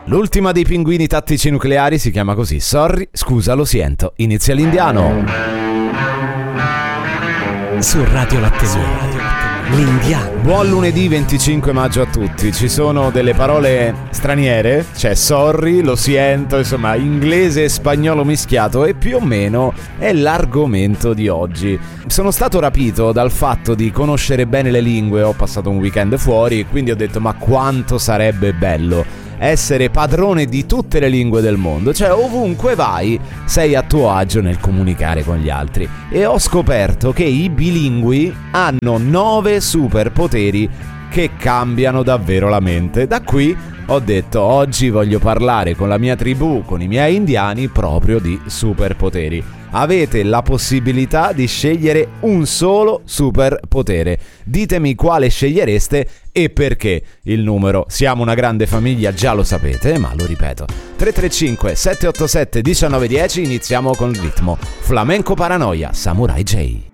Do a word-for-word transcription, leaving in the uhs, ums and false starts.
L'ultima dei pinguini tattici nucleari si chiama così. Sorry, scusa, lo sento. Inizia l'indiano. Su Radio Latte Nero. L'indiano. Buon lunedì venticinque maggio a tutti. Ci sono delle parole straniere, c'è sorry, lo sento, insomma inglese e spagnolo mischiato, e più o meno è l'argomento di oggi. Sono stato rapito dal fatto di conoscere bene le lingue, ho passato un weekend fuori, quindi ho detto ma quanto sarebbe bello essere padrone di tutte le lingue del mondo, cioè ovunque vai sei a tuo agio nel comunicare con gli altri. E ho scoperto che i bilingui hanno nove superpoteri che cambiano davvero la mente. Da qui ho detto oggi voglio parlare con la mia tribù, con i miei indiani, proprio di superpoteri. Avete la possibilità di scegliere un solo superpotere. Ditemi quale scegliereste e perché. Il numero, siamo una grande famiglia, già lo sapete, ma lo ripeto. tre tre cinque sette otto sette uno nove uno zero. Iniziamo con il ritmo Flamenco Paranoia, Samurai J.